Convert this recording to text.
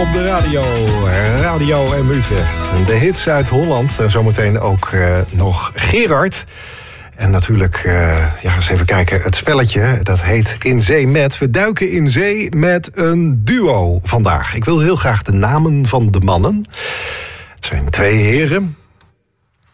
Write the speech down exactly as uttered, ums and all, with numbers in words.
op de radio. Radio M Utrecht. De hits uit Holland. Zometeen ook uh, nog Gerard. En natuurlijk, uh, ja, eens even kijken. Het spelletje, dat heet In Zee Met. We duiken in zee met een duo vandaag. Ik wil heel graag de namen van de mannen. Het zijn twee heren.